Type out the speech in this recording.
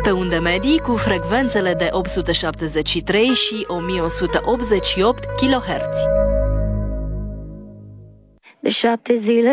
Pe unde medii cu frecvențele de 873 și 1188 kHz. De 7 zile